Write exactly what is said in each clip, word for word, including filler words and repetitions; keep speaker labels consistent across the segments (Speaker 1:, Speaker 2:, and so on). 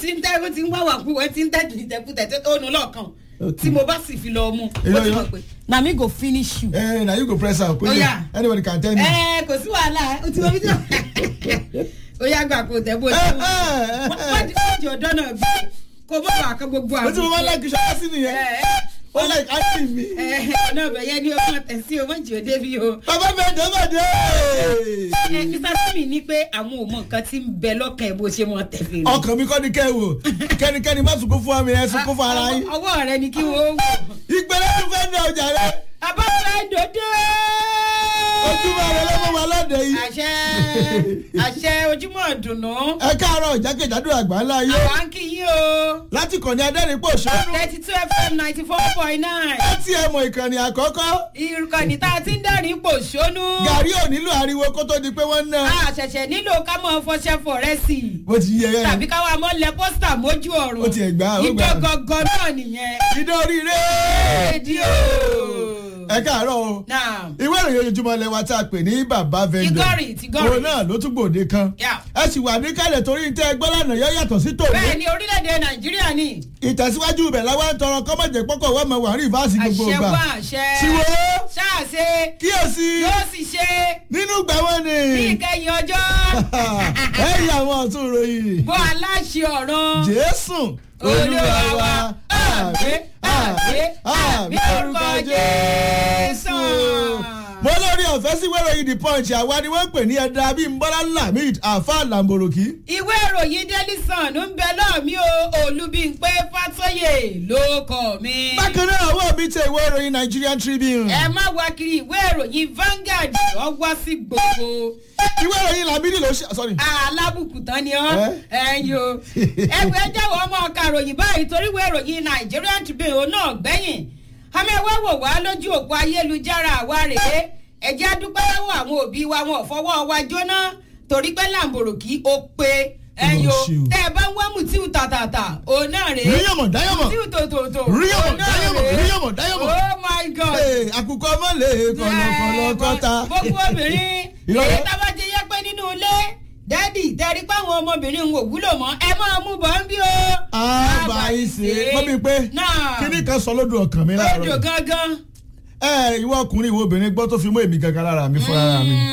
Speaker 1: ti ń tẹ́ ó ti ń wá wà kú ẹ ti ń tẹ́ tìtẹ́kùtẹ́ tó nu lọ́ọ̀kan tí mo bá sì fi lọ mú ó ti mọ̀ pé na me go finish you.
Speaker 2: Eh, na you go press am.
Speaker 1: Oya.
Speaker 2: Anybody can tell me.
Speaker 1: ẹ kò sí wàhálà ó ti mọ bí tí ó yá gbà kó tẹ bó ti mọ wọ́n ti fọ́ọ̀jì ọ̀dọ́ náà bí kò bọ́ wà kán gbogbo àwọn.
Speaker 2: o ti mo máa like ṣọlá sí nìyẹn o like acting mi.
Speaker 1: ọ̀nà ọ̀bẹ yẹn ni o kàn tẹ̀ sí o mọ̀ jì ó débi o.
Speaker 2: bàbá bẹ́ẹ̀ dé bẹ́ẹ̀ dé.
Speaker 1: ẹ mr simi ní pé àwọn ò mọ nǹkan tí ń bẹ lọ́kàn ẹ̀ bó ṣe mọ tẹ̀lé.
Speaker 2: ọkàn mi kọ́ ni kẹ́ ẹ̀ wò kẹ́nikẹ́ni má sunkún fún mi ẹ̀ sunkún fún ara yín.
Speaker 1: ọwọ́ rẹ ni kí wọ́n wò.
Speaker 2: ìgbẹ́lẹ́ tún fẹ́ ní ọjà rẹ.
Speaker 1: abáfẹ́ dòdò.
Speaker 2: ojúmọ́ rẹ ló mú wa lọ́dẹ yìí.
Speaker 1: àṣẹ àṣẹ ojúmọ́ ìdùnnú.
Speaker 2: ẹ káàárọ̀ jákèjádò àgbáńlá yìí.
Speaker 1: àwa ń kí yín o.
Speaker 2: láti kàn ní adẹ́rìn pò ṣọ́nù.
Speaker 1: thirty two f m ninety four point nine.
Speaker 2: láti ẹ̀mọ̀ ìkànnì àkọ́kọ́.
Speaker 1: ìkànnì tá a ti ń dẹ́rìn pò ṣónú.
Speaker 2: gàrí ò nílò ariwo kó tó di pé wọ́n ná.
Speaker 1: a ṣẹ̀ṣẹ̀ nílò ká mọ̀ fọṣẹ́ fọ̀rẹ́sì.
Speaker 2: bó ti yẹ yẹn.
Speaker 1: tàbí ká wà mọ́ lẹ pósítà mójú ọ̀run.
Speaker 2: ó ti ẹ̀ gbá ó gbà.
Speaker 1: ìdọ́gọ̀gọ̀ náà nìyẹn.
Speaker 2: ìdó oríire.
Speaker 1: rédíò.
Speaker 2: ẹ káàárọ̀ o.
Speaker 1: náà.
Speaker 2: ìwé ìròyìn ojoojúmọ́ lẹ́wà tá a pè ní bàbá vendor.
Speaker 1: Tigori, Tigori.
Speaker 2: òun náà ló tún gbòde kan.
Speaker 1: Yeah.
Speaker 2: ẹ sì wà ní kálẹ̀ torí tẹ́ ẹ gbọ́ lánàá yọ yàtọ̀ sí tòun.
Speaker 1: bẹ́ẹ̀ ni orílẹ̀-èdè nàìjíríà ni.
Speaker 2: ìtẹ̀síwájú ibẹ̀ làwọn ń tọrọ kọ́mọ̀jẹ̀ pọ́kọ̀ wọ́n mọ̀ wà rí ìfásí gbogbo
Speaker 1: àṣẹ
Speaker 2: gbà.
Speaker 1: wá àṣẹ.
Speaker 2: tiwo
Speaker 1: ṣáàṣe.
Speaker 2: kíyèsí
Speaker 1: yóò sì ṣe.
Speaker 2: nínú gbà wọ́n ni.
Speaker 1: bí ìkẹyìn ọjọ́.
Speaker 2: ẹ yí àwọn ọ̀tún ròyìn.
Speaker 1: bó aláṣẹ ọ̀run.
Speaker 2: jésù
Speaker 1: olúwa wa àmín àmín àmín orúkọ jésù.
Speaker 2: mo lórí ọ̀fẹ́ sí wẹ́rọ yìí the punch àwa ni wọ́n ń pè ní ẹ̀dá bíi mbọ́lá lamid afa lamboroki.
Speaker 1: ìwé ìròyìn daily sun ń bẹ lọ́ọ̀mí o olúbíńpé fàtọ́yè ló kọ́ mi.
Speaker 2: bákan náà owó mi tẹ ìwé ìròyìn nigerian tribune.
Speaker 1: ẹ má wá kiri ìwé ìròyìn Vanguard ọwọ́ sí gbogbo.
Speaker 2: ìwé ìròyìn lamidi ló ṣe sorry.
Speaker 1: alábùkù tán ni ọ́ ẹ̀yin o ẹgbẹ́ jẹ́wọ́ ọmọ ọ̀ka ìròyìn báyìí torí ìwé ìròyìn nigerian tribune náà gbẹ̀yìn àmì ẹ̀wẹ́ wò wá lójú òpó ayélujára wa rèé ẹ̀jẹ̀ adúpẹ́ lọ́wọ́ àwọn òbí wa wọn ò fọwọ́ wa jóná torí pé làǹbòròkì ó pé ẹ̀yin o tẹ́ ẹ bá ń wá mùtíù tàtàtà òun náà rèé
Speaker 2: ríyàmọ̀ dáyàmọ̀
Speaker 1: mùtíù tòtòtò
Speaker 2: ríyàmọ̀ dáyàmọ̀ ríyàmọ̀ dáyàmọ̀
Speaker 1: oh my god
Speaker 2: àkùkọ mọ́lẹ̀ kọ̀lọ̀kọ̀lọ̀ kọ́ta.
Speaker 1: gbogbo obìnrin èyí tábà ti yẹ pé nínú ilé dádì tẹ́rí páwọn ọmọbìnrin ń wò wúlò mọ́ ẹ máa mú bọ́ ń bí o.
Speaker 2: àbá ìṣe mọ́ mi pé kíní kan sọ lódò ọkàn mi láàárọ̀.
Speaker 1: lódò gangan.
Speaker 2: ẹ ìwọ ọkùnrin ìwọ obìnrin gbọ́ tó fi mú èmi gangan lára mi fún ara mi.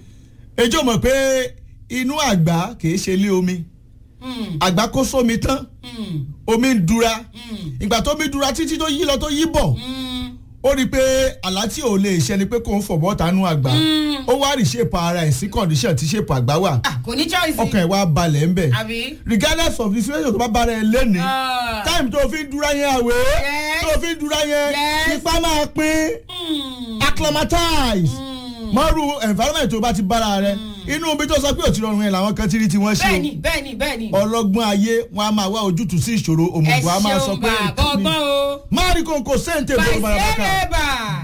Speaker 2: ejò mọ̀ pé inú àgbá kìí ṣe ilé omi àgbá kó sómi tán omi ń dura ìgbà tó mi dura títí tó yí lọ tó yí bọ̀ ó rí i pé àlá tí ò lè ṣe ni pé kò ń fọ̀bọ́ tanú àgbà ó wá rí ṣèpà ara ẹ̀ sí condition tí ṣèpà àgbà wà
Speaker 1: kò ní choice.
Speaker 2: ọkàn ẹ̀ wá balẹ̀ ń bẹ̀
Speaker 1: àbí.
Speaker 2: regardless of the situation tó bá bára ẹ lẹ́ni time tó fi ń dúró yẹn àwẹ̀ tó fi ń dúró yẹn ipá máa pín acclimatize mọ́rú environment tó bá ti bára rẹ inú ibi tó sọ pé òtí rọrùn yẹn làwọn kan ti rí tí wọ́n ṣe o
Speaker 1: bẹ́ẹ̀ni bẹ́ẹ̀ni bẹ́ẹ̀ni.
Speaker 2: ọlọ́gbọ́n ayé wọn a máa wá ojútùú sí ìṣòro òmùgọ̀ a máa sọ pé
Speaker 1: ìkànnì
Speaker 2: máàrí kòǹkò sẹ́ǹtẹ̀ bó bá bá ká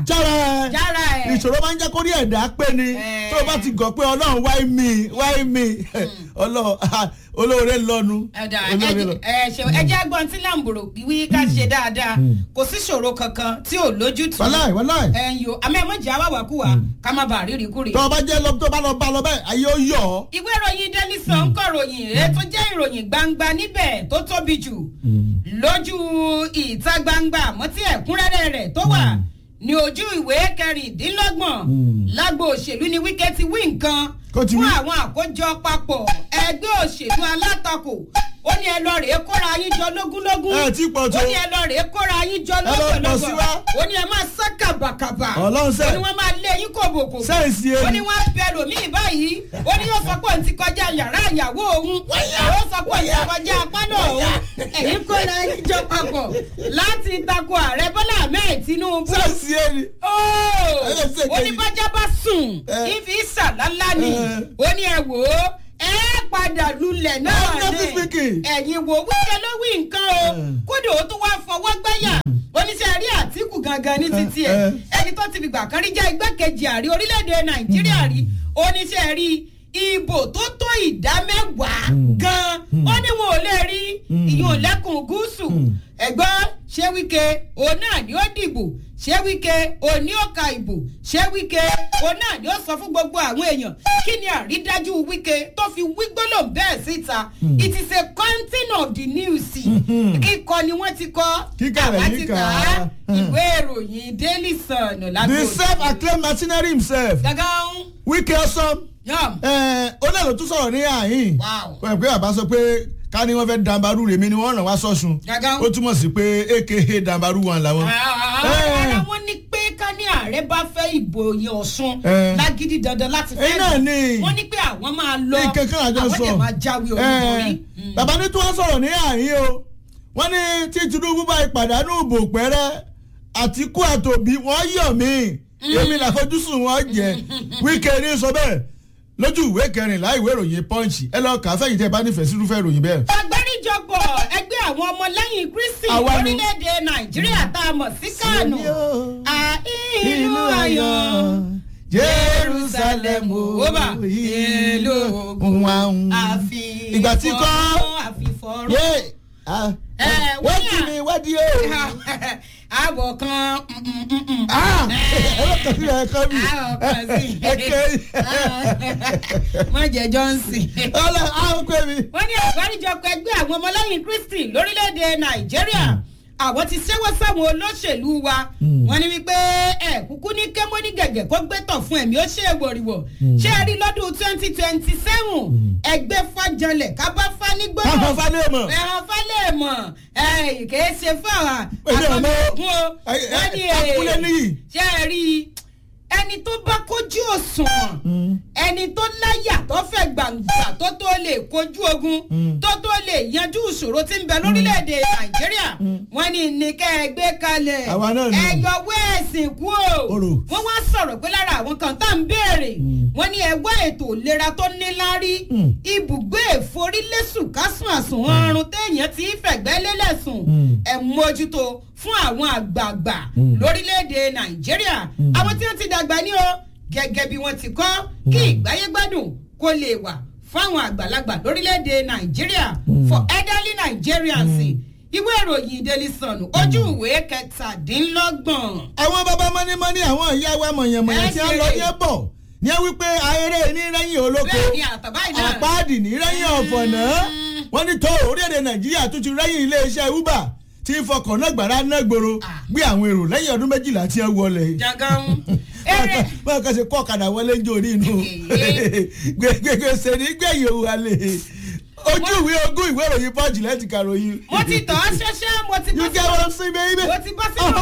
Speaker 2: jára ẹ̀ ìṣòro máa ń jẹ́ kó rí ẹ̀dá pé ni tó o bá ti gọ̀ pé ọlọ́run wáyé mi wáyé mi olóore lọ́nu.
Speaker 1: ẹ jẹ́ agbọ́n tí làǹbùrò wí ká ṣe dáadáa kò sí ìṣòro kankan tí ò lójútùú.
Speaker 2: wàláì wàláì.
Speaker 1: ẹ̀yin o àmọ́ ẹ̀ mọ̀ jẹ́ àwàwàkúwà ká má bàa rírì kúrì.
Speaker 2: tó o bá jẹ́ lọ tó o bá lọ bá lọ bẹ́ẹ̀ ayé ó yọ̀ ọ́.
Speaker 1: ìwé ìròyìn daily sun ń kọ́ ròyìn ètò jẹ́ ìròyìn gbangba níbẹ̀ tó tóbi jù lójú ìta gbangba àmọ́ tí ẹ̀kúnrẹ́rẹ́ rẹ̀ tó wà ní ojú ìwé kẹrìndínlọ́gbọ̀n lágbo òṣèlú ni Wike ti wí nǹkan fún àwọn àkójọ papọ̀ ẹgbẹ́ òṣèlú alátakò ó ní ẹ lọ rèé kóra yín jọ lógúnlógún
Speaker 2: ẹ ti pọ̀ tó
Speaker 1: ó ní ẹ lọ rèé kóra yín jọ lọ́gbọ̀lọ́gbọ̀ ó ní ẹ máa sá kàbàkàbà ó ní wọ́n máa lé yín kòbòkò ó ní wọ́n bẹ lòmíì báyìí ó ní yóò sọ pé òun ti kọjá yàrá ìyàwó òun ó sọ pé òun ti kọjá apádọ̀ òun ẹ̀yìn kóra yín jọ papọ̀ láti takò ààrẹ Bọ́lá Ahmed Tinubu ó ní bájá bá sùn ìfi ìsàlálá ni ó ní ẹ wò ó ẹ padà lulẹ̀ náà ní ẹ̀yìn wò Wike ló wí nǹkan o kódà ó tún wá fọwọ́ gbẹ́yà oníṣẹ́ rí Àtíkù gangan ní títí ẹ̀ ẹni tó ti fìgbà kan rí jẹ́ igbákejì ààrẹ orílẹ̀-èdè Nàìjíríà rí oníṣẹ́ rí ìbò tó tó ìdá mẹ́wàá gan ó ní wọn ò lè rí ìyún lẹ́kùn gúúsù ẹ̀gbọ́n ṣé Wike òun náà ni ó dìbò ṣé Wike òun ni ó ka ìbò ṣé Wike òun náà ni ó sọ fún gbogbo àwọn èèyàn kí ni àrídájú Wike tó fi wí gbólóhùn bẹ́ẹ̀ síta it is a content of the news kíkọ ni wọ́n ti kọ́ àwọn ti kà á ìwé ìròyìn Daily Sun lábẹ́
Speaker 2: the self-acclaimed mercenary himself
Speaker 1: gangan
Speaker 2: Wike ọsán ó náà ló tún sọ̀rọ̀ ní àhín pé bàbá sọ pé ká ní wọ́n fẹ́ dàmbàrú rèmi ni wọ́n ràn wá sọ́sùn ó túmọ̀ sí pé aka dàmbàrú wọn làwọn.
Speaker 1: ara wọn ní pé ká ní ààrẹ bá fẹ́ ìbò yẹn Ọ̀ṣun lágídí dandan láti fẹ́ lò wọ́n ní pé àwọn máa lọ àwọn dẹ̀ máa jáwé olúborí.
Speaker 2: bàbá ní tí wọ́n sọ̀rọ̀ ní àhín o wọ́n ní tí Tinubu bá ìpàdánù ìbò pẹ́rẹ́ Àtíkù àtòbí wọ́n yọ̀ mí èmi làfojúsùn wọn jẹ́ Wike ní sọ bẹ́ẹ̀ lójú ìwé kẹrìnlá ìwé ìròyìn Punch ẹ lọ kà á fẹ́yìntì ẹ bá nífẹ̀ẹ́ sírúfẹ́ ìròyìn bẹ́ẹ̀.
Speaker 1: àgbáríjọpọ̀ ẹgbẹ́ àwọn ọmọlẹ́yìn Kristi orílẹ̀-èdè Nàìjíríà tá a mọ̀ sí Kánò ìlú ayọ̀ Jerusalem ọba ìlú ogun àfi
Speaker 2: ìgbà tí kọ́
Speaker 1: àfìfọ́rọ́
Speaker 2: wọ́n ti mi wádìí o.
Speaker 1: àbọ̀ kan.
Speaker 2: ẹ̀rọ kan sí ẹ̀kọ́ mi.
Speaker 1: mọ̀jẹ̀ Johnson.
Speaker 2: ọlọ àwọn pè mí.
Speaker 1: wọ́n ní àgbáríjọpọ̀ ẹgbẹ́ àwọn ọmọlẹ́yìn Kristi lórílẹ̀‐èdè Nàìjíríà àwọn ti ṣẹ́wọ́ sáwọn olóṣèlú wa wọ́n ní wípé ẹ kúkú ní kẹ́mọ́ ní gẹ̀gẹ̀ kó gbé tọ̀ fún ẹ̀mí ó ṣe é wòrìwò ṣé ẹ rí lọ́dún twenty twenty seven ẹgbẹ́ fàjọlẹ̀ kábá fanigbó
Speaker 2: ẹ̀hàn falẹ̀ mọ̀
Speaker 1: ẹ̀hàn falẹ̀ mọ̀ ẹ̀ kìí ṣe fáwọn àpamọ́kún o wọ́n ní ẹ̀ ṣé ẹ rí ẹni tó bá kojú òṣùwọ̀n ẹni tó láyà tó fẹ́ gbàǹgbà tó tó lè kojú ogun tó tó lè yanjú ìṣòro tí ń bẹ lórílẹ̀‐èdè Nàìjíríà wọ́n ní ní kẹ́ ẹ gbé kalẹ̀ ẹ̀yọ̀wé ẹ̀sìn kú o wọ́n wá sọ̀rọ̀ pé lára àwọn kan tá à ń béèrè wọ́n ní ẹgbẹ́ ètò ìlera tó níláárí ibùgbé ìforílẹ̀sùn kásùn àsùnwọ̀n ọrùn téèyàn ti fẹ̀gbẹ́ lélẹ̀sùn ẹ̀ mójútó fún àwọn àgbààgbà lórílẹ̀‐èdè Nàìjíríà àwọn tí wọ́n ti dàgbà ní o gẹ́gẹ́ bí wọ́n ti kọ́ kí ìgbáyégbádùn kó lè wà fáwọn àgbàlagbà lórílẹ̀‐èdè Nàìjíríà for elderly Nigerians ìwé ìròyìn Daily Sun ojú ìwé kẹtàdínlọ́gbọ̀n.
Speaker 2: àwọn bàbá mọ́nímọ́ní àwọn ìyá wa mọ̀yànmọ̀yàn tí wọ́n lọ yẹ bọ̀ ní wípé ayẹyẹ ní rẹ́yìn olóko àpáàdì ní rẹ́yìn ọ̀fọ̀nà wọ́n ní tó orílẹ̀-èdè Nàìjíríà tún ti rẹ́yìn iléeṣẹ́ Uber tí fọkàn náà gbàrà náà gbòòrò gbé àwọn èrò lẹ́yìn ọdún méjìlá tí ẹ wọlé.
Speaker 1: jangan
Speaker 2: eré báwo ká ṣe kọ́ ọ̀kadà wọlé ń jò ní inú gbẹgbẹgbẹ sẹ́ni gbẹ̀yìn òun alẹ́ ojú ìwé ogún ìwé ìròyìn Punch lẹ́tì kàròyìn.
Speaker 1: mo ti tọ́ ṣẹ́ṣẹ́ mo ti bọ́ sínú mo ti bọ́ sínú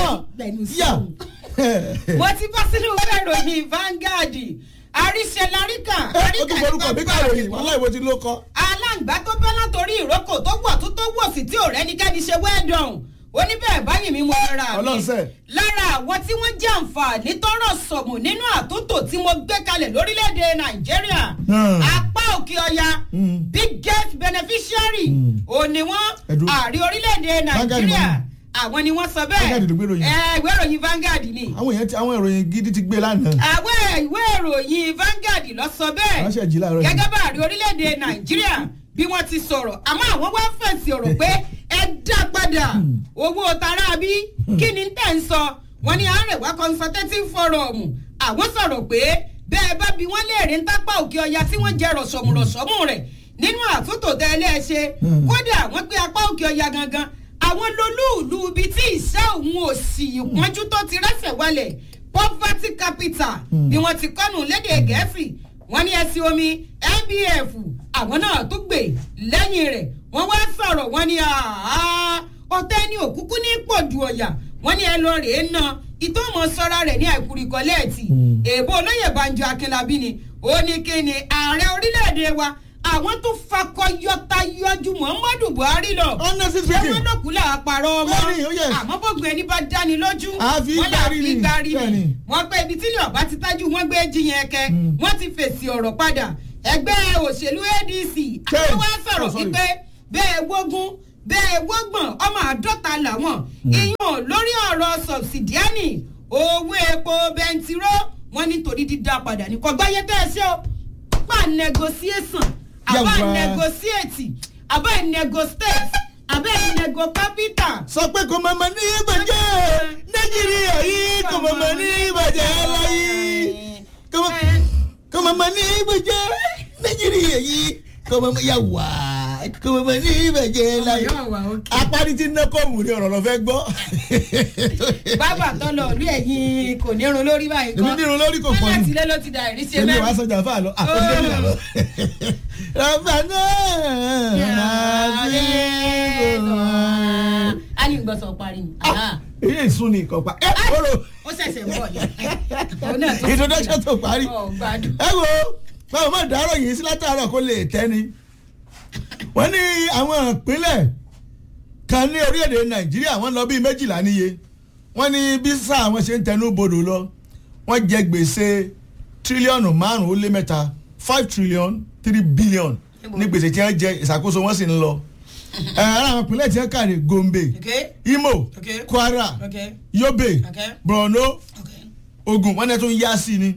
Speaker 1: ìwé mo ti bọ́ sínú ìwé ìròyìn Vanguard àríṣe láríkà
Speaker 2: ó tún forúkọ bí kàròyìn wàhálà ìwé tí ló kọ.
Speaker 1: aláǹgbá tó bẹ́ látòrí ìrókò tó wọ̀ tó tó wọ̀ sí tí ò rẹ́nikẹ́ni ṣe wẹ́ẹ̀dọ̀n oníbẹ̀rẹ̀ báyìí mi mo rà mí lára àwọn tí wọ́n jẹ́ àǹfààní tọrọ sọ̀mù nínú àtúntò tí mo gbé kalẹ̀ lórílẹ̀‐èdè Nàìjíríà apá òkè ọya biggest beneficiary òní wọn ààrẹ orílẹ̀‐èdè Nàìjíríà àwọn ni wọ́n sọ bẹ́ẹ̀ ìwé ìròyìn Vanguard ni.
Speaker 2: àwọn èèyàn ti àwọn ìròyìn gidi ti gbé lánàá.
Speaker 1: àwọn ìwé ìròyìn Vanguard lọ sọ bẹ́ẹ̀ gẹ́gẹ́ bá ààrẹ orílẹ̀‐èdè Nàìjíríà bí wọ́n ti sọ̀rọ̀ àmọ́ àwọn wá fẹ̀sì ọ̀rọ̀ pé ẹ dá padà owó tara bí kí ni tẹ̀ ń sọ wọ́n ní Arewa consultative forum àwọn sọ̀rọ̀ pé bẹ́ẹ̀ bá bí wọ́n léèrè ń tápá òkè ọya tí wọ́n jẹ rọ̀ṣọ̀mùrọ̀ṣọ̀mù rẹ̀ nínú àtúntò tẹ́lẹ̀ ṣe kódà wọ́n pé apá òkè ọya gangan àwọn lolúùlù ibi tí ìṣẹ́ òun ò sì ìpọ́njú tó ti rẹ́sẹ̀ wálẹ̀ poverty capital bí wọ́n ti kọ́nù lédè Gẹ̀ẹ́sì wọ́n ní ẹ̀sìn omi N B F àwọn náà tó gbè lẹ́yìn rẹ̀ wọ́n wá sọ̀rọ̀ wọ́n ní ọ̀tẹ́ ní òkúkú ní pọ̀jù ọ̀yà wọ́n ní ẹ lọ rèé ná ìtọ́mọ̀ sọ́ra rẹ̀ ní àìkúrikọ́lẹ́ẹ̀tì èèbó olóyè Banjo Akínlábí ni ó ní kí ni ààrẹ orílẹ̀-èdè wa àwọn tó fakọyọta yọjú Muhammadu Buhari lọ ṣé wọn lọkùnrin àpàrọ̀ ọmọ àmọ́ bọgbẹ ẹni bá dáni lójú wọn là fi gbárí ni wọn pé ibi tí ilé ọba ti tájú wọn gbé jiyàn ẹkẹ wọn ti fèsì ọ̀rọ̀ padà ẹgbẹ́ òṣèlú A D C àwọn wá sọ̀rọ̀ wípé bẹ́ẹ̀ wógún bẹ́ẹ̀ wọ́gbọ̀n ọmọ àádọ́ta làwọn ìyún lórí ọ̀rọ̀ sọ̀bsìdíánì owó epo bẹntiró wọn nítorí dídá padà ní kọgbáyé tẹ́ ẹ ṣe ó pa negotiation àbá negotiate àbá negotiate àbá bẹ́ẹ̀ ni nego kápítà.
Speaker 2: sọ pé kò mọ̀mọ́ ní ìbàjẹ́ nàìjíríà yìí kò mọ̀mọ́ ní ìbàjẹ́ láyé kò mọ̀mọ́ ní ìbàjẹ́ nàìjíríà yìí kò mọ̀mọ́ yà wá kò mọ̀mọ́ ní ìbàjẹ́ láyé apárí tí ná kọ́ mú ní ọ̀rọ̀ lọ fẹ́ gbọ́.
Speaker 1: bàbá tọ́lọ̀ olú ẹ̀yìn kò ní irun lórí báyìí kọ́
Speaker 2: èmi ní irun lórí kò pọ̀ ní.
Speaker 1: wọ́n láti lé ló ti dà ìrísí
Speaker 2: èmi wàá sọjà fáà lọ àkọsílẹ̀ mi lọ. rọ̀bà náà
Speaker 1: a ní gbọ́sọ̀ parí ni.
Speaker 2: èyí ìsún ni kò pa ẹ kóró.
Speaker 1: ó ṣẹ̀ṣẹ̀ bọ̀ yẹn.
Speaker 2: introduction tó parí. ẹ wo báwo má dárò yìí sí látàárọ̀ kó lè tẹ́ ni. wọ́n ní àwọn ìpínlẹ̀ kan ní orílẹ̀-èdè nàìjíríà wọ́n lọ bíi méjìlá níye wọ́n ní bí sáà wọ́n ṣe ń tẹnu bodò lọ wọ́n jẹ gbèsè tírílíọ̀nù márùn-ún ó lé mẹ́ta five trillion three billion ní gbèsè tí wọ́n jẹ ìṣàkóso wọn sì ń lọ. ara àwọn ìpínlẹ̀ tí wọ́n kàrí gombe imo kwara yobe borno ogun wọ́n ní tó ń yá sí ni.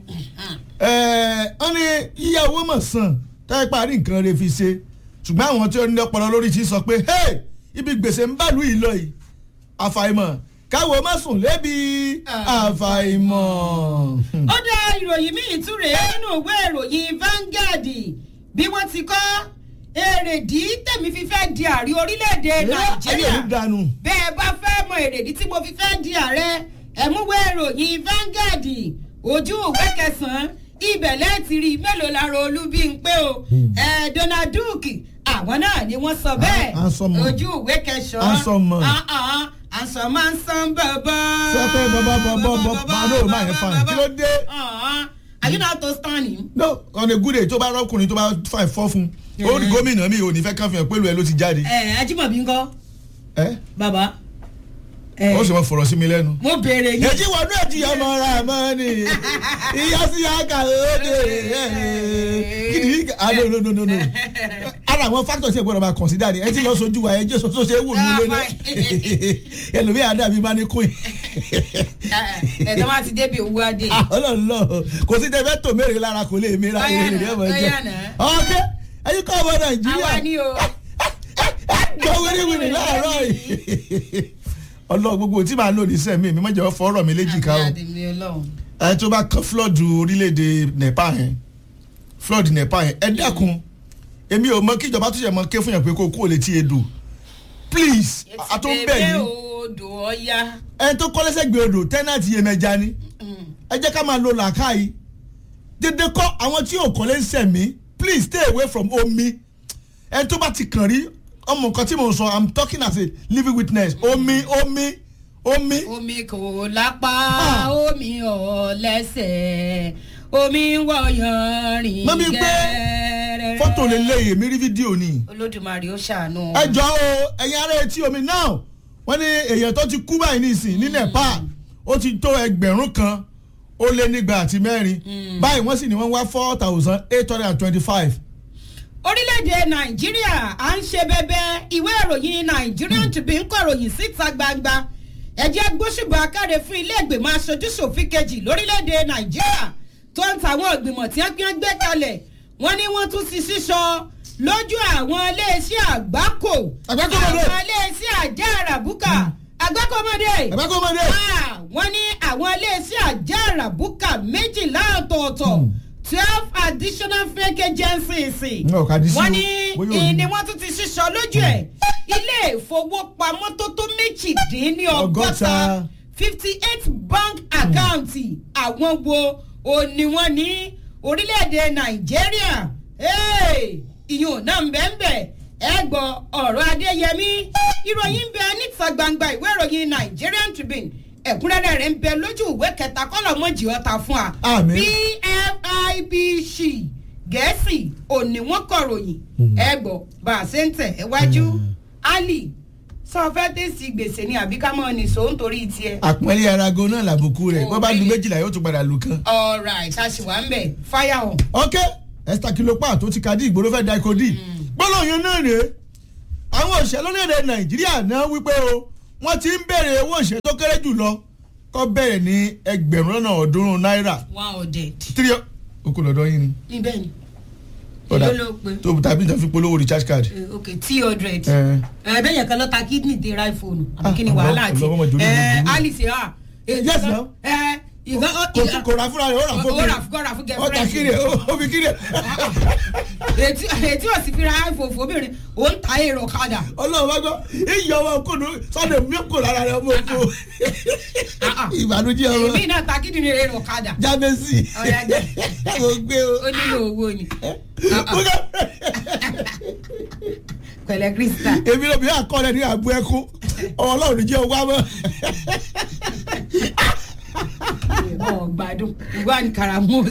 Speaker 2: wọ́n ní yíyá owó mọ̀ sàn táyé parí nǹkan rẹ̀ fi ṣe ṣùgbọ́n àwọn tí ó ní ọpọlọ lórí ti sọ pé hey ibi gbèsè ń bá lù yìí lọ yìí àfàìmọ̀ káwọ́ má sùn lébi àfàìmọ̀.
Speaker 1: ó dá ìròyìn míì tún rèé nínú ìwé ìròyìn Vanguard bí wọ́n ti kọ́ èrèdí tèmi fi fẹ́ di ààrẹ orílẹ̀-èdè Nàìjíríà bẹ́ẹ̀ bá fẹ́ mọ èrèdí tí mo fi fẹ́ di ààrẹ ẹ̀múwé ìròyìn Vanguard ojú ìwé kẹsàn-án ibẹ̀ lẹ́ẹ̀tì rí mélòó lára Olúbímpé o Donald Duke àwọn náà ni wọ́n sọ bẹ́ẹ̀ ojú ìwé kẹsàn-án àsọmọ àsán bàbá.
Speaker 2: sẹ́pẹ́ bàbá bàbá bàbá ló máa yẹn fa kí ló dé.
Speaker 1: are you not to stand him.
Speaker 2: no on a good day tó bá rọ́kùnrin tó bá fà fọ́ fún ó rí gómìnà mi ò ní fẹ́ káfíń pẹ̀lú ẹ ló ti jáde.
Speaker 1: ẹ Ajímọ̀bí ńkọ́.
Speaker 2: ẹ
Speaker 1: bàbá.
Speaker 2: ó sì máa fọ̀rọ̀ sí mi lẹ́nu.
Speaker 1: mo béèrè yín.
Speaker 2: èjì wọnú ẹ̀jì ọmọ ra mọ́ ni ìyá sí àgà òde kí ni ah no no no no no ara àwọn factors ẹ̀ gbọ́dọ̀ máa consider ni ẹ ti lọ sojú wa ẹ jẹ́ soso ṣe wù mí lónìí ẹlòmíì àdá mi máa ní kún
Speaker 1: ẹ tó máa ti débi owó adé.
Speaker 2: ọlọ́run lọ kò sí tẹ́fẹ́ tó mẹ́rin lára kò lè mẹ́ra ẹ̀rẹ̀ rẹ̀ mọ̀ jẹ́ ọ̀kẹ́ ẹ̀yin kọ́ ọmọ nàìjíríà gbọ́ wíríwíri láàárọ̀ yìí ọlọ́run gbogbo tí màá lò ní sẹ́mi mi mọ̀jẹ̀ fọ́ọ̀rọ̀ mi léjìká o ẹ tó bá kán flood orílẹ̀-èdè Nepal yẹn flood Nepal yẹn ẹ dákun èmi ò mọ kí ìjọba tó ṣe mọ ké fún yàn pé kó kó lè ti edo please a tó ń bẹ̀ yín ẹ tó kọ́ lẹ́sẹ̀ gbé odò tẹ́nàtì Yemẹja ni ẹ jẹ́ ká máa lo làákàyè dédé kọ́ àwọn tí ò kọ́ lẹ́sẹ̀ mi please stay away from omi ẹ tó bá ti kàn rí ọmọ nǹkan tí mo sọ i'm talking as a living witness omi omi omi.
Speaker 1: omi kò lápá omi ò lẹ́sẹ̀ omi ń wọ̀yàn rìn gẹ́rẹ́.
Speaker 2: mọ́mí pé fọ́tò lè léyè mi rí fídíò ni.
Speaker 1: Olódùmarè ó ṣàánú.
Speaker 2: ẹ jọ o ẹ̀yin ará etí omi náà wọ́n ní èèyàn tó ti kú báyìí nísìn ní Nepal ó ti tó ẹgbẹ̀rún kan ó lé nígbà àti mẹ́rin báyìí wọ́n sì ní wọ́n wá four thousand eight hundred and twenty-five.
Speaker 1: orílẹ̀-èdè Nàìjíríà à ń ṣe bẹ́bẹ́ ìwé ìròyìn Nigerian Tribune ń kọ ìròyìn síta gbangba ẹ̀jẹ̀ gbóṣùbà káre fún ilé ìgbìmọ̀ aṣojú-ṣòfin kejì lórílẹ̀-èdè Nàìjíríà tó ń tàwọn ìgbìmọ̀ tí wọ́n gbé kalẹ̀ wọ́n ní wọ́n tún ti sísọ lójú àwọn iléeṣẹ́ àgbákò àwọn iléeṣẹ́ àjẹ́ àràbùkà àgbákòmọdé wọ́n ní àwọn iléeṣẹ́ àjẹ́ àràbùkà méjìlá ọ̀tọ̀ọ̀tọ̀ twelve additional fake agencies wọ́n ní ìní wọ́n tún ti sísọ lójú ẹ̀ ilé ìfowópamọ́ tó tó méjìdínlọ́gọ́ta fifty eight bank account àwọn wo òní wọ́n ní orílẹ̀-èdè Nàìjíríà ìyún náà ń bẹ́ẹ̀ ń bẹ́ẹ̀ ẹ gbọ́ ọ̀rọ̀ Adéyẹmí ìròyìn ń bẹ níta gbangba ìwé ìròyìn Nigerian Tribune ẹ̀kúnrẹ́rẹ́ rẹ̀ ń bẹ lójú ìwé kẹta kọ́lọ́mọ́jì ọ̀tá fún wa B F I B C Gẹ̀ẹ́sì òní wọ́n kọ̀ròyìn ẹ gbọ́ bá a ṣe ń tẹ̀ ẹ wájú Ali sọ fẹ́ tẹ̀sí gbèsè ní àbí ká mọ́ ni sọ nítorí tiẹ̀.
Speaker 2: àpẹẹrẹ arago náà làbùkù rẹ̀ bó bá lu méjìlá yóò tún padà lù kan.
Speaker 1: all right a sì wà ń bẹ̀ fire on.
Speaker 2: ok Esther Kilopa tó ti ka dí ìgboro fẹ́ da ikọ̀ dì gbólóyún náà rèé àwọn òṣèlú orílẹ̀-èdè Nàìjíríà náà wípé o wọ́n ti ń bẹ̀rẹ̀ owó òṣèlú tó kéré jù lọ kọ́ bẹ̀rẹ̀ ní ẹgbẹ̀rún lọ́nà ọ̀ọ́dúnrún náírà.
Speaker 1: one hundred.
Speaker 2: three okòlọ́dọ̀ yín ni.
Speaker 1: ibẹ̀ ni. ló ló pe
Speaker 2: tó tàbí tó fi polówó recharge card.
Speaker 1: ok two hundred bẹ́ẹ̀ yẹn kan ló ta kidney dé ra iphone àbí kí ni wàhálà àti alice ah
Speaker 2: yes now
Speaker 1: ìgbà
Speaker 2: kò rà fúnra rẹ̀ ó rà fún
Speaker 1: ó rà fún ó rà fún
Speaker 2: ó ta kiri ó fi kiri.
Speaker 1: ètí ò sì fi ra iphone fòbìnrin ó ń ta èrò kadà.
Speaker 2: ọlọ́run bá gbọ́ iyọ̀ ọmọ kòdó sọ́dọ̀ mi kò lára rẹ̀ ọmọ òkú ìbànújẹ́ ọmọ.
Speaker 1: èmi náà ta kíndìnrín èrò kadà.
Speaker 2: jábẹ́sì mo gbé o.
Speaker 1: ó nílò owó ni. pẹ̀lẹ́ krista.
Speaker 2: èmi ló bí àkọọ́lẹ̀ ní àgbo ẹkún ọlọ́run jẹ́ owó àmọ́.
Speaker 1: ọgbàdùn ìwà ní karamus.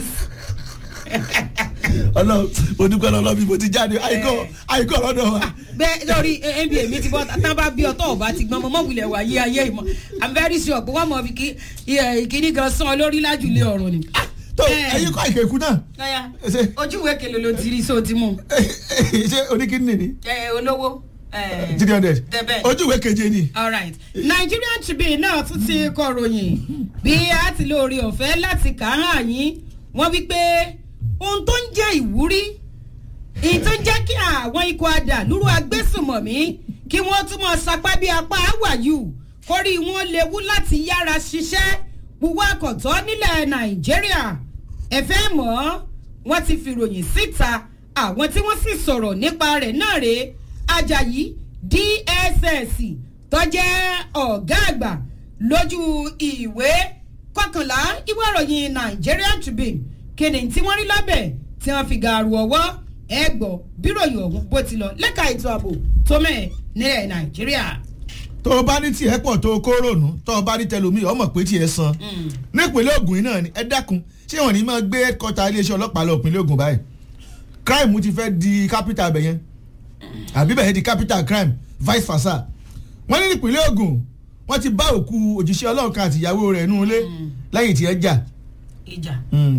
Speaker 2: ọlọ́run onígbà lọ́lọ́ bí mo ti jáde àìkọ́ àìkọ́ lọ́dọ̀ wa.
Speaker 1: bẹ́ẹ̀ lórí nba mi ti bọ́ tán bá bí ọtọ́ ọba ti gbọ́n mọ́ mọ́wulẹ̀ wà yé ayé ìmọ̀ i'm very sure pé wọ́n mọ̀ fi kí ìkíní gan sán lórí lájúlé ọ̀run ni.
Speaker 2: tó ẹyin kọ́ ìkẹ́kù náà.
Speaker 1: ojú ìwé kele ló ti rí so ti mú.
Speaker 2: ṣé oníkíní ni.
Speaker 1: olówó.
Speaker 2: three hundred ojú ìwé keje ni.
Speaker 1: all right Nigerian Tribune náà tún ti kọ ròyìn bí a ti lóore ọ̀fẹ́ láti kà á hàn yín wọ́n wí pé ohun tó ń jẹ́ ìwúrí èyí tó ń jẹ́ kí àwọn ikọ̀ adàlúrú agbésùnmọ̀mí kí wọ́n tún mọ̀ sapá bí apá àwàyù kórí wọn léwu láti yára ṣiṣẹ́ buwọ́ àkọ́tọ́ nílẹ̀ Nàìjíríà ẹ̀fẹ́ mọ́ wọ́n ti fi ròyìn síta àwọn tí wọ́n sì sọ̀rọ̀ nípa rẹ̀ náà rèé Ajayi D S S tó jẹ́ ọ̀gá àgbà lójú ìwé kọkànlá ìwé ìròyìn Nigerian Tribune kéde tí wọ́n rí lábẹ́ tí wọ́n fi gàrú ọwọ́ ẹgbọ́ bíròyìn ọ̀hún bó ti lọ lẹ́ka ètò ààbò tó mẹ́ẹ̀ nílẹ̀ Nàìjíríà.
Speaker 2: tó o bá ní tiẹ̀ pọ̀ tó o kó rònú tó o bá ní tẹlomi ọmọ pé tiẹ̀ san nípínlẹ̀ Ògùn náà ni ẹ dákun ṣé wọn ní máa gbé kọta iléeṣẹ́ ọlọ́pàá lọ ìpínlẹ̀ Ògùn báyìí crime ti fẹ́ di capital bẹ̀yẹn àbí bẹ̀yẹn di capital crime vice versa wọ́n ní nípínlẹ̀ Ògùn wọ́n ti bá òkú òjíṣẹ́ Ọlọ́run kan àti ìyàwó rẹ̀ nínú ilé lẹ́yìn tí ẹ jà.
Speaker 1: ìjà.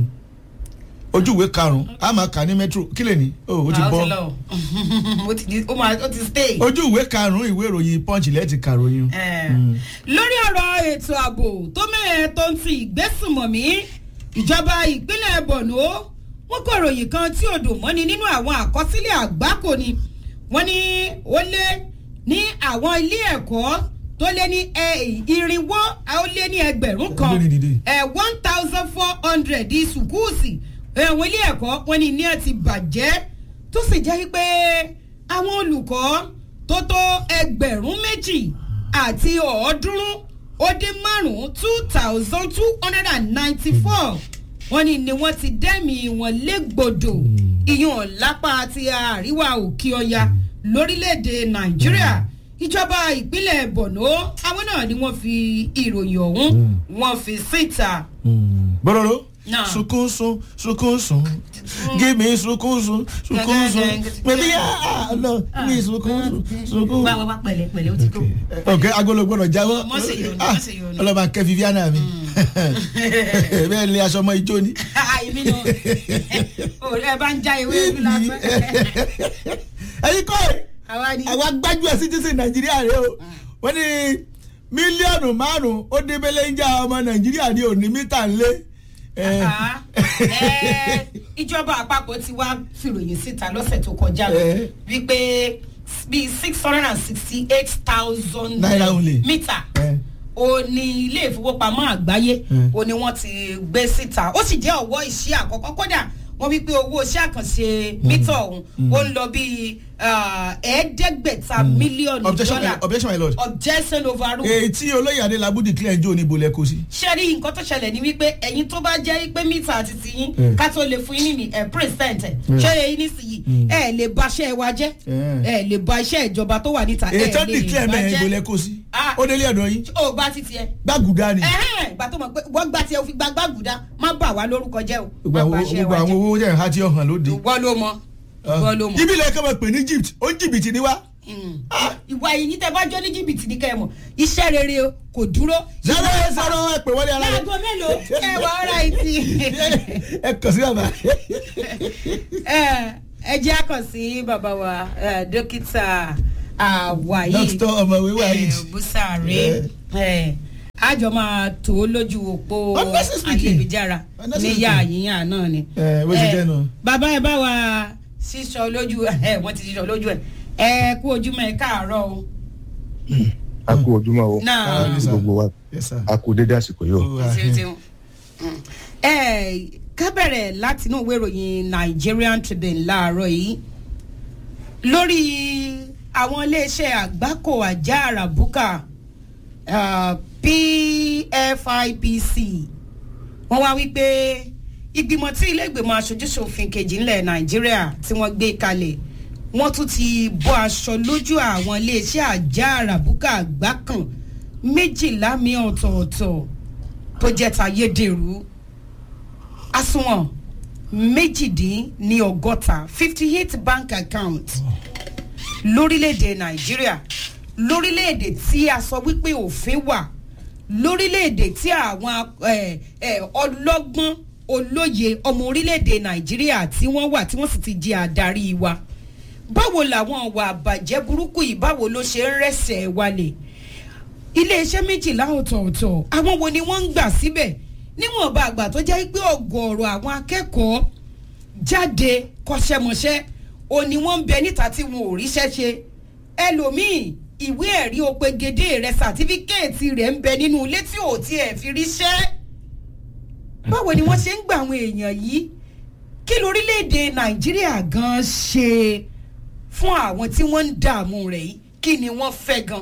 Speaker 2: ojú ìwé karùn-ún a máa kà ní metro kí lè ní o ó ti bọ́.
Speaker 1: ó ti stay.
Speaker 2: ojú ìwé karùn-ún ìwé ìròyìn punch lẹ́ẹ̀tì kàròyìn.
Speaker 1: lórí ọ̀rọ̀ ètò ààbò tó mẹ́ẹ̀ tó ń ti ìgbésùnmọ̀mí ìjọba ìpínlẹ̀ Borno wọ́n kọ ìròyìn kan tí ò dùn mọ́ni nínú àwọn àkọsílẹ̀ àgbákò ni wọ́n ní ó lé ní àwọn ilé ẹ̀kọ́ tó lé ní irinwó ó lé ní ẹgbẹ̀rún kan one thousand four hundred sùkúùsì àwọn ilé ẹ̀kọ́ wọn ní ní ẹ̀ ti bàjẹ́ tó sì jẹ́ pé àwọn olùkọ́ tó tó ẹgbẹ̀rún méjì àti ọ̀ọ́dúnrún ó dín márùn-ún two thousand two hundred and ninety four wọ́n ní ni wọ́n ti dẹ́mi wọn légbodò ìyọ̀n lápá ti àríwá òkè ọya lórílẹ̀‐èdè Nàìjíríà ìjọba ìpínlẹ̀ Borno àwọn náà ni wọ́n fi ìròyìn ọ̀hún wọ́n fi síta.
Speaker 2: bọ́dọ̀dọ̀ sunkúnsun sunkúnsun give me sunkúnsun sunkúnsun maybe ah no me sunkúnsun sunkúnsun.
Speaker 1: wá wá wá pẹ̀lẹ́ pẹ̀lẹ́ ó ti tó.
Speaker 2: ok agolo gbọ́dọ̀ jáwọ́ ọlọ́ba kẹ́ Viviana mi bẹ́ẹ̀ lé aṣọ ọmọ ijó ni.
Speaker 1: àìmí lọ ẹ bá ń já ewé ìlú lápẹ́.
Speaker 2: ẹyin kọ́ ẹ̀ àwa gbájúẹ̀ citizen Nàìjíríà rẹ o wọ́n ní mílíọ̀nù márùn-ún ó débélé ń já ọmọ Nàìjíríà ní òní mítà ńlé.
Speaker 1: ìjọba àpapọ̀ ti wá fìròyìn síta lọ́sẹ̀ tó kọjá lọ wípé bíi six hundred and sixty eight thousand mítà ó ní ilé ìfowópamọ́ àgbáyé ó ní wọ́n ti gbé síta ó sì jẹ́ ọ̀wọ́ iṣẹ́ àkọ́kọ́ kódà wọ́n wí pé owó iṣẹ́ àkànṣe mítà ọ̀hún ó ń lọ bíi ẹ̀ẹ́dẹ́gbẹ̀ta mílíọ̀nù dọ́là
Speaker 2: objection my lord
Speaker 1: objection overruled.
Speaker 2: èyí tí olóyè Adélabú declare njó ní bolẹ̀ kó sí.
Speaker 1: ṣé rí nǹkan tó ṣẹlẹ̀ ní wípé ẹ̀yin tó bá jẹ́ pé mítà àti tiyín ká tó lè fún yín ní ẹ̀ percent ẹ̀ ṣé èyí nísìnyí ẹ̀ lè ba iṣẹ́ wa jẹ́ ẹ̀ lè ba iṣẹ́ ìjọba tó wà níta ẹ̀ lè ba jẹ́.
Speaker 2: ètò declare mẹ́rin bolẹ̀ kó sí ó délé ọ̀dọ̀ yín.
Speaker 1: ó gbá títí ẹ.
Speaker 2: gbàgùdá ni.
Speaker 1: gbà tó mọ̀ pé wọ́n gbà tí ẹ fi gba gbàgùdá má bà wá lórúkọ jẹ́ o.
Speaker 2: gbogbo àwọn owó jẹ́ ìhà tí ó hàn lóde.
Speaker 1: wọ́n ló mọ.
Speaker 2: ibi ilẹ̀ kẹ́ mọ̀ pé ní Egypt ó jìbìtì ni wá.
Speaker 1: ìwà yìí tẹ bá jọ ní jìbìtì ní kẹ́ mọ̀ iṣẹ́ rere kò dúró.
Speaker 2: zero eight zero ẹ pè wọlé ara rẹ.
Speaker 1: láago mélòó ẹ wà ọ́ra ìtì.
Speaker 2: ẹ kàn sí bàbá.
Speaker 1: ẹ jẹ́ àkàn sí bàbá wa dókítà àwàyí.
Speaker 2: dókítà ọmọwé wáyé.
Speaker 1: bùsàrè àjọ máa tó lójú òpó ayélujára ní yàyíyàn náà ni.
Speaker 2: bó ti jẹ́ nù.
Speaker 1: bàbá ẹ bá wa sísọ lójú ẹ wọ́n ti sísọ lójú ẹ ẹ kú ojúmọ́ ẹ káàárọ̀ o.
Speaker 3: a kú ojúmọ́ o gbogbo wa a kú dédé àsìkò yìí o.
Speaker 1: ẹ ká bẹ̀rẹ̀ láti inú ìwé ìròyìn Nigerian Tribune láàárọ̀ yìí lórí àwọn iléeṣẹ́ àgbákò àjà àràbùkà P F I P C wọ́n wá wípé ìgbìmọ̀ tí ilé ìgbìmọ̀ aṣojúṣòfin kejì ńlẹ̀ Nàìjíríà tí wọ́n gbé kalẹ̀ wọ́n tún ti bọ́ aṣọ lójú àwọn iléeṣẹ́ àjà àràbùkà àgbákan méjìlá mi ọ̀tọ̀ọ̀tọ̀ tó jẹ́ tayédèrú àsùnwọ̀n méjìdínní ọgọ́ta fifty eight bank account lórílẹ̀‐èdè Nàìjíríà lórílẹ̀‐èdè tí a sọ wípé òfin wà lórílẹ̀‐èdè tí àwọn ọlọ́gbọ́n olóye ọmọ orílẹ̀‐èdè Nàìjíríà tí wọ́n wà tí wọ́n sì ti di àdarí wa báwo làwọn ọ̀wà àbàjẹ́ burúkú yìí báwo ló ṣe ń rẹ́sẹ̀ wálẹ̀ iléeṣẹ́ méjìlá ọ̀tọ̀ọ̀tọ̀ àwọn wo ni wọ́n ń gbà síbẹ̀ níwọ̀nba àgbà tó jẹ́ pé ọ̀gọ̀ọ̀rọ̀ àwọn akẹ́kọ̀ọ́ jáde kọ́ṣẹ́mọṣẹ́ ò ní wọ́n ń bẹ níta tí wọn ò ríṣẹ́ ṣe ẹlòmíì ìwé ẹ̀rí òpegedé rẹ̀ sàtífíkẹ́ẹ̀tì rẹ̀ ń bẹ nínú ilé tí ò tiẹ̀ fi ríṣẹ́ báwo ni wọ́n ṣe ń gba àwọn èèyàn yìí kí lórílẹ̀‐èdè Nàìjíríà gan ṣe fún àwọn tí wọ́n ń dààmú rẹ̀ yìí kí ni wọ́n fẹ́ gan.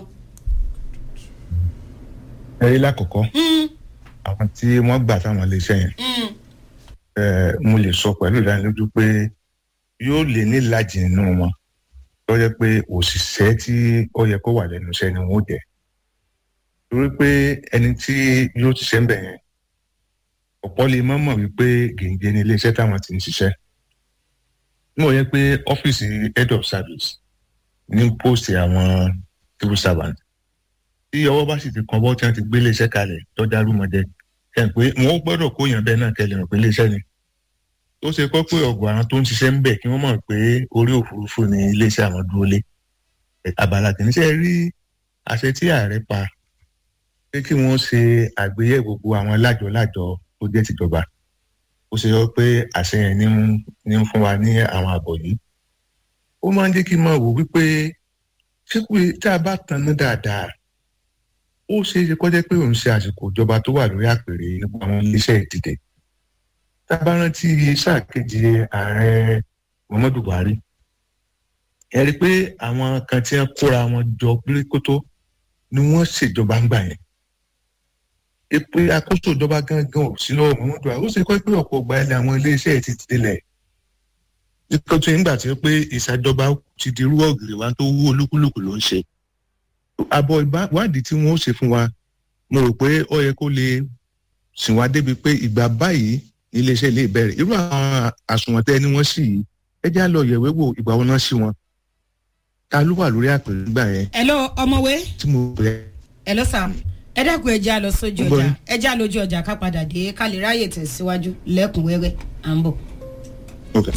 Speaker 3: ẹ rí lákọ̀ọ́kọ́ àwọn tí wọ́n gbà táwọn iléeṣẹ́ yẹn mo lè sọ pẹ̀lú ìdánilójú pé yóò lè ní ìlàjì nínú wọn tó jẹ́ pé òṣìṣẹ́ tí ó yẹ kó wà lẹ́nu iṣẹ́ ni wọ́n jẹ́ torí pé ẹni tí yóò ṣiṣẹ́ ń bẹ̀ yẹn ọ̀pọ̀ lè má mọ̀ wípé gèǹgé ní iléeṣẹ́ táwọn ti ń ṣiṣẹ́ mo yẹ pé ọ́fíìsì head of service ní post àwọn civil servant tí ọwọ́ bá sì ti kan bọ́ tí wọ́n ti gbé iléeṣẹ́ kalẹ̀ tó dárú mọ́dẹ ẹ̀ pé wọ́n gbọ́dọ̀ kó yàn bẹ́ẹ̀ náà kẹlẹ̀ rìn pé iléeṣẹ́ ni ó ṣe kọ́ pé ọ̀gọ̀ àwọn tó ń ṣiṣẹ́ ń bẹ̀ kí wọ́n mọ̀ pé orí òfurufú ni iléeṣẹ́ àwọn dúró lé àbàlà kì í ṣe rí àṣẹ tí ààrẹ pa pé kí wọ́n ṣe àgbéyẹ̀ gbogbo àwọn lájọ-lájọ tó jẹ́ tìjọba ó ṣe yọ pé àṣẹ yẹn ní ń fún wa ní àwọn àbọ̀ yìí ó máa ń jẹ́ kí n máa wò wípé ṣé pé tá a bá tan ní dáadáa ó ṣe é ṣe kó jẹ́ pé òun ṣe àsìkò ìjọba tó wà lórí àpèrè nípa àwọn iléeṣẹ́ ìdìde tá a bá rántí sáà kejì ààrẹ Muhammadu Buhari ẹ rí i pé àwọn kan tí wọ́n kóra wọn jọ píríkótó ni wọ́n ṣèjọba ń gbà yẹn èpè àkóso ìjọba gangan ò sí lọ́wọ́ Muhammadu Buhari ó ṣe kọ́ pé ọ̀pọ̀ ọgbà ilẹ̀ àwọn iléeṣẹ́ ti tilẹ̀ nítorí nígbà tí ó pé ìṣàjọba ti di irú ọ̀gìrì wa tó wú olúkúlùkù ló ń ṣe àbọ̀ ìwádìí tí wọ́n ṣe fún wa mo rò pé ó yẹ kó lè sìn wá débi pé ìgbà báyìí iléeṣẹ́ ilé ìbẹ̀rẹ̀ irú àwọn àsùnwọ̀n tẹ́ ni wọ́n sì yìí ẹ já lọ yẹ̀wé wò ìgbà wọn náà sí wọn ta ló wà lórí àpèrè nígbà yẹn.
Speaker 1: hello ọmọwé.
Speaker 3: tí mo rẹ.
Speaker 1: hello sir ẹ dẹ́kun ẹ já lọ sójú ọjà ẹ já lójú ọjà ká padà dé ká lè ráyè tẹ̀síwájú lẹ́kùnwẹ́rẹ́ à ń bọ̀.
Speaker 3: okay.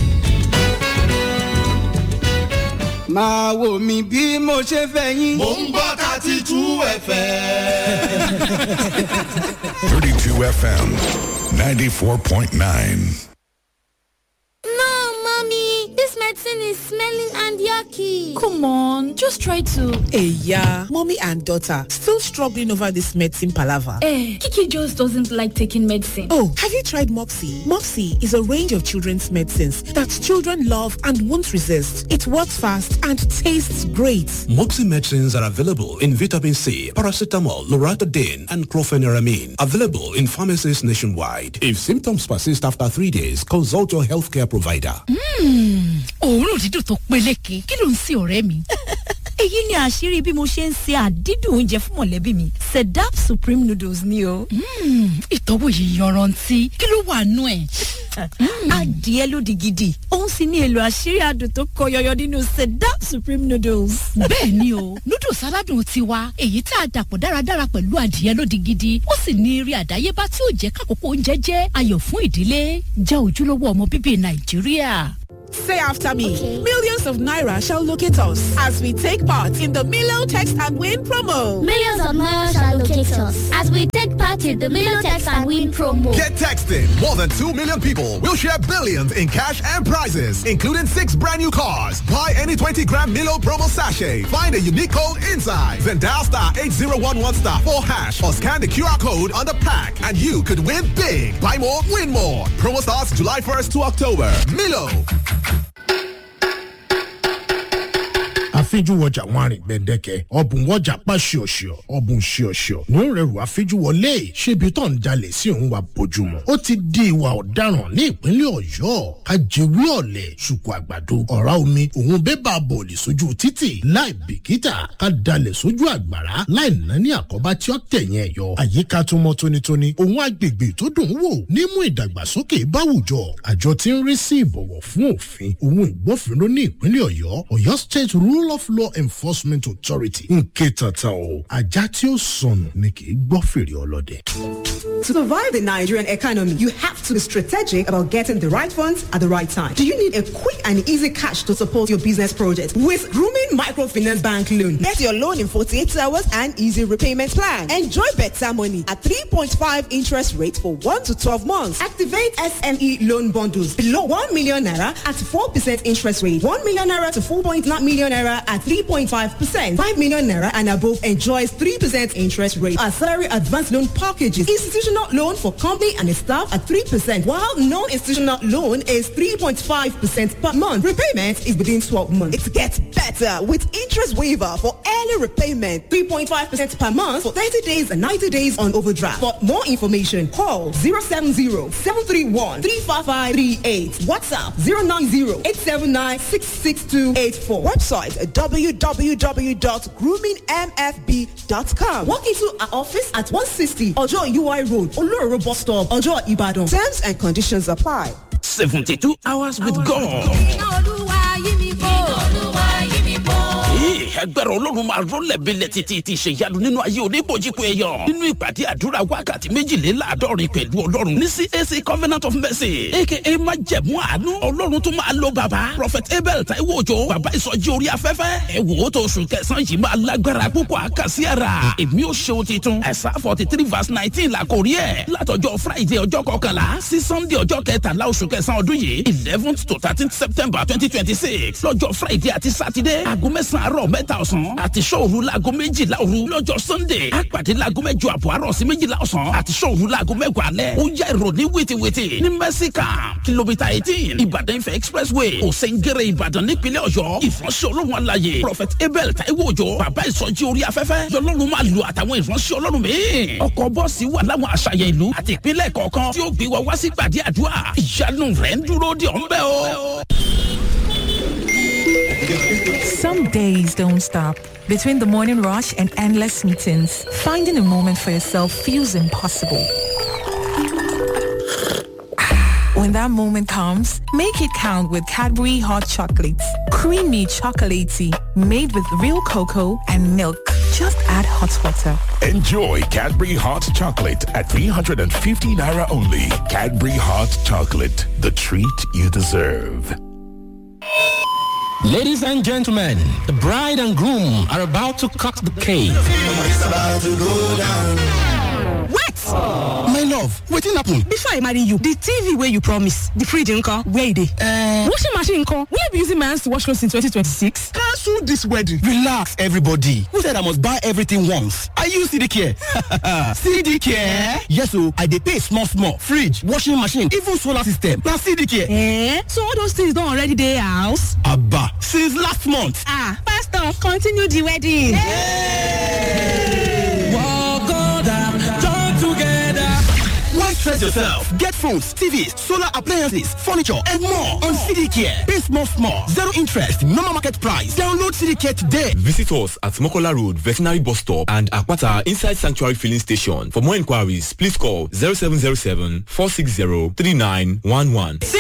Speaker 4: máa wò mí bí mo ṣe fẹ́ yín.
Speaker 5: mo ń gbọ́ thirty two F M.
Speaker 6: thirty-two F M, ninety-four point nine.
Speaker 7: No, Mommy, this medicine is smelling and yucky.
Speaker 8: Come on, just try to. Hey, yeah, mommy and daughter still struggling over this medicine palaver.
Speaker 7: Eh, Kiki just doesn't like taking medicine.
Speaker 8: Oh, have you tried Moxie? Moxie is a range of children's medicines that children love and won't resist. It works fast and tastes great.
Speaker 9: Moxie medicines are available in vitamin C, paracetamol, loratadine, and chlorpheniramine. Available in pharmacies nationwide. If symptoms persist after three days, consult your healthcare provider.
Speaker 10: Mmm, òórùn dídùn tó peléke. Kí ló ń ṣe ọ̀rẹ́ mi? Èyí ni àṣírí bí mo ṣe ń ṣe àdídùn oúnjẹ fún mọ̀lẹ́bí mi. Sedap Supreme Noodles ni o. Mmm, ìtọ́wò yìí yọrantí. Kí ló wà nú ẹ̀? Adìẹ ló di gidi. Òun sì ní èlò àṣírí adùn tó kọ yọyọ nínú Sedap Supreme Noodles. Bẹ́ẹ̀ ni o, noodles aládùn tiwa. Èyí tá a dàpọ̀ dáradára pẹ̀lú adìẹ ló di gidi. Ó sì ní eré àdáyébá tí ó jẹ́ kákòókò oúnjẹ jẹ́ ayọ̀ fún ìdílé. Jẹ́ ojúlówó ọmọ bíbí Nàìjíríà.
Speaker 8: Say after me. Okay. Millions of Naira shall locate us as we take part in the Milo Text and Win promo.
Speaker 7: Millions of Naira shall locate us as we take part in the Milo Text and Win promo.
Speaker 11: Get texting. More than two million people will share billions in cash and prizes, including six brand new cars. Buy any twenty gram Milo promo sachet. Find a unique code inside. Then dial star eight zero one one star four hash or scan the Q R code on the pack and you could win big. Buy more, win more. Promo starts July first to October. Milo.
Speaker 12: àfijúwọjà wọn àrìn gbẹ̀ndẹ̀kẹ̀ ọ̀bùn wọjà pa ṣíọ̀ṣíọ̀ ọ̀bùn ṣíọ̀ṣíọ̀ ní ó rẹrù àfijúwọlé ṣébi tó ń jalè sí òun wa bójúmọ́ ó ti di ìwà ọ̀daràn ní ìpínlẹ̀ ọ̀yọ́ ajẹ́wé ọ̀lẹ̀ ṣùkú àgbàdo ọ̀rá omi òun bébà bọ̀ọ̀lì sójú títì láì bìkítà ká dalẹ̀ sójú àgbàrá láì ná ní àkọ́bá tí ó tẹ̀yìn ẹ̀yọ àyíká tó mọ́ tónítóní òun agbègbè tó dùn wò nímú ìdàgbàsókè báwùjọ àjọ tí ń rí sí ìbọ̀wọ̀ fún òfin òun ìgbófinró ní ìpínlẹ̀ ọ̀yọ́ ọ̀yọ́ state rule of law enforcement authority ń ké tata o ajá tí ó sọnù ni kì í gbọ́ fèrè ọlọ́dẹ.
Speaker 13: To survive the Nigerian economy, you have to be strategic about getting the right funds at the right time. Do you need a quick and easy cash to support your business project? With Grooming Microfinance Bank Loan, get your loan in forty-eight hours and easy repayment plan. Enjoy better money at three point five interest rate for one to twelve months. Activate S M E loan bundles below one million naira at four percent interest rate. one million naira to four point nine million naira at three point five percent. five million naira and above enjoys three percent interest rate. Our salary advance loan packages. Institutional loan for company and staff at three percent, while non-institutional loan is three point five percent per month. Repayment is within twelve months. It gets better with interest waiver for early repayment. three point five percent per month for thirty days and ninety days on overdraft. For more information, call zero seven zero, seven three one, three five five three eight. WhatsApp zero nine zero, eight seven nine, six six two eight four. Website w w w dot grooming m f b dot com. Walk into our office at one sixty Ojo U I Road, Oloro Bus Stop, Ojo Ibadan. Terms and conditions apply.
Speaker 9: seventy-two hours with God. ẹgbẹ́rún olórun máa rọ́lẹ̀ bílẹ̀ títí ti ṣe ìyanu nínú ayé oníbòjìpọ̀ èèyàn nínú ìpàdé àdúrà wákàtí méjìléláàádọ́rin pẹ̀lú ọlọ́run ní C A C Covenant of Mercy aka májẹ̀mú àánú ọlọ́run tó máa lo bàbá Prophet Abel Taiwo Òjó bàbá ìsọjí orí afẹ́fẹ́ ẹ wò ó tó oṣù kẹsàn-án yìí máa lágbára púpọ̀ àkàsí ara èmi ò ṣe ohun titun ẹ̀sà forty three verse nineteen la kò rí ẹ̀ látọjọ́ Friday ọjọ́ kọkànlá sí Sunday ọjọ́ kẹtàlá oṣù kẹsàn-án ọdún yìí eleventh to thirteenth September twenty twenty six lọ́jọ́ Friday àti Saturday aago mẹ́sàn-án àárọ̀ mẹ́ta ọ̀sán àti sọ́ọ̀rù laago méjìlá òru lọ́jọ́ Sunday àpàdé laago mẹ́jọ àbọ̀ àárọ̀ sí méjìlá ọ̀sán àti sọ́ọ̀rù laago mẹ́wàá alẹ́ ó yá ìròní wìtìwìtì ní Mercy Camp kìlómítà eighteen Ìbàdàn Ifẹ̀ expressway òsèǹgẹ̀rẹ̀ Ìbàdàn nípínlẹ̀ Ọ̀yọ́ ìfọ̀nsẹ̀ Ọlọ́run aláyè Prophet Abel Taiwo Òjó bàbá ìsọjí orí afẹ́fẹ́ yọlọ́run máa lo àtàwọn ìfọ̀nsẹ̀ Ọlọ́run míì ọkọ̀ bọ́ọ̀sì wà láwọn àṣàyàn ìlú àti ìpínlẹ̀ kọ̀ọ̀kan tí ó gbé wa wá sí gbàdé àdúrà ìyanu rẹ̀ ń dúró dè ọ́ ń bẹ̀ o.
Speaker 14: Some days don't stop. Between the morning rush and endless meetings, finding a moment for yourself feels impossible. When that moment comes, make it count with Cadbury Hot Chocolates. Creamy chocolatey, made with real cocoa and milk. Just add hot water.
Speaker 6: Enjoy Cadbury Hot Chocolate at three hundred fifty naira only. Cadbury Hot Chocolate, the treat you deserve.
Speaker 15: Ladies and gentlemen, the bride and groom are about to cut the cake.
Speaker 5: It's about to go down.
Speaker 16: Wait! Oh. My love, wetin happen? Before I marry you, the T V where you promise, the fridge nko, where it is? Uh, washing machine nko, will you be using my hands to wash clothes in twenty twenty-six?
Speaker 17: Cancel this wedding. Relax, everybody. Who said I must buy everything once? I use C D Care. C D Care? Yes, so I dey pay small small. Fridge, washing machine, even solar system. Now C D Care.
Speaker 16: Eh? So all those things don't already dey house?
Speaker 17: Abba, since last month.
Speaker 16: Ah, pastor, continue the wedding.
Speaker 17: Hey! Walk on down, join together. Why stress yourself? Get phones, T Vs, solar appliances, furniture, and more on C D Care. Pay small small, zero interest, normal market price. Download C D Care today.
Speaker 18: Visit us at Mokola Road, Veterinary Bus Stop, and Akwata inside Sanctuary Filling Station. For more inquiries, please call zero seven zero seven, four six zero, three nine one one.